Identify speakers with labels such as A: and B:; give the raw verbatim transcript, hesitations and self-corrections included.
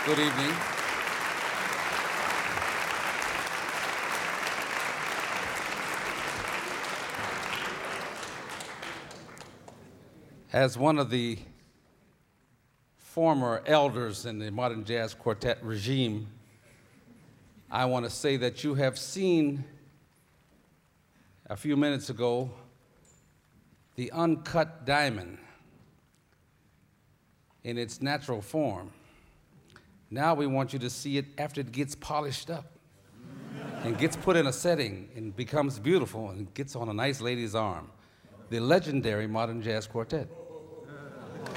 A: Good evening. As one of the former elders in the Modern Jazz Quartet regime, I want to say that you have seen a few minutes ago the uncut diamond in its natural form. Now we want you to see it after it gets polished up and gets put in a setting and becomes beautiful and gets on a nice lady's arm. The legendary Modern Jazz Quartet.